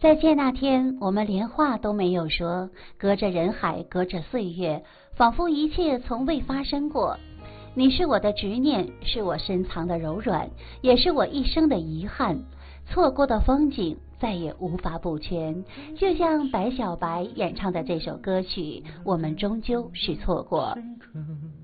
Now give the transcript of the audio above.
再见那天，我们连话都没有说，隔着人海，隔着岁月，仿佛一切从未发生过。你是我的执念，是我深藏的柔软，也是我一生的遗憾。错过的风景再也无法补全，就像白小白演唱的这首歌曲，我们终究是错过。